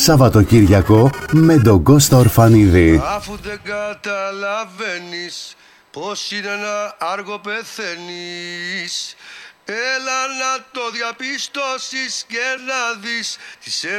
Σαββατοκύριακο με τον Κώστα Ορφανίδη. Αφού δεν καταλαβαίνεις πως είναι ένα άργο πεθαίνεις, έλα να το διαπιστώσεις και να δεις τις